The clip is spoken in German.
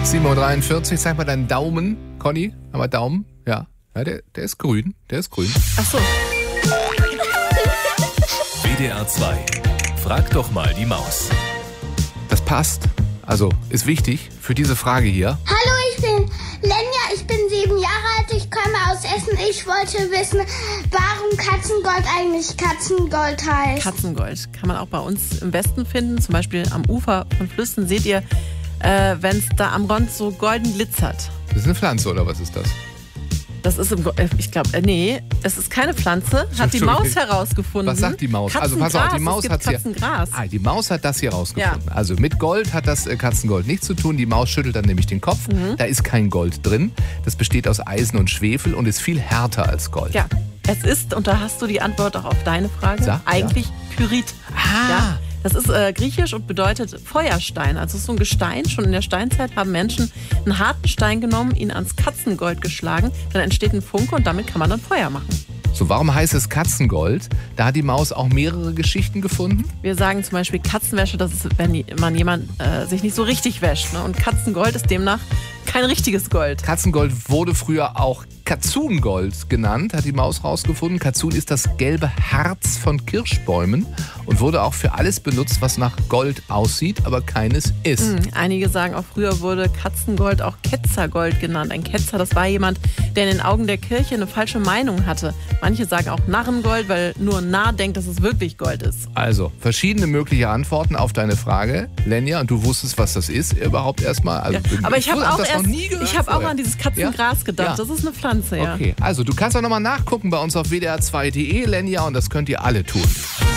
7:43 Uhr, zeig mal deinen Daumen. Conny, haben wir Daumen? Ja, der ist grün. Ach so. WDR 2. Frag doch mal die Maus. Das passt. Also, ist wichtig für diese Frage hier. Hallo, ich bin Lenja, ich bin 7 Jahre alt, ich komme aus Essen. Ich wollte wissen, warum Katzengold eigentlich Katzengold heißt. Katzengold kann man auch bei uns im Westen finden, zum Beispiel am Ufer von Flüssen. Seht ihr, wenn es da am Rand so golden glitzert. Das ist eine Pflanze oder was ist das? Das ist, ich glaube, nee, es ist keine Pflanze, hat die Maus herausgefunden. Was sagt die Maus? Also pass auf, die Maus hat die Maus hat das hier rausgefunden. Ja. Also mit Gold hat das Katzengold nichts zu tun. Die Maus schüttelt dann nämlich den Kopf. Da ist kein Gold drin. Das besteht aus Eisen und Schwefel und ist viel härter als Gold. Ja, es ist, und da hast du die Antwort auch auf deine Frage, eigentlich Pyrit. Ja. Das ist griechisch und bedeutet Feuerstein. Also es ist so ein Gestein. Schon in der Steinzeit haben Menschen einen harten Stein genommen, ihn ans Katzengold geschlagen. Dann entsteht ein Funke und damit kann man dann Feuer machen. So, warum heißt es Katzengold? Da hat die Maus auch mehrere Geschichten gefunden. Wir sagen zum Beispiel Katzenwäsche, das ist, wenn man jemand sich nicht so richtig wäscht. Ne? Und Katzengold ist demnach kein richtiges Gold. Katzengold wurde früher auch Katzungold genannt, hat die Maus rausgefunden. Katzun ist das gelbe Herz von Kirschbäumen und wurde auch für alles benutzt, was nach Gold aussieht, aber keines ist. Einige sagen auch, früher wurde Katzengold auch Ketzergold genannt. Ein Ketzer, das war jemand, der in den Augen der Kirche eine falsche Meinung hatte. Manche sagen auch Narrengold, weil nur ein Narr denkt, dass es wirklich Gold ist. Also, verschiedene mögliche Antworten auf deine Frage, Lenja. Und du wusstest, was das ist überhaupt erstmal. Also, ja, aber ich habe auch auch an dieses Katzengras gedacht. Ja. Das ist eine Pflanze, ja. Okay, also du kannst auch nochmal nachgucken bei uns auf wdr2.de, Lenja, und das könnt ihr alle tun.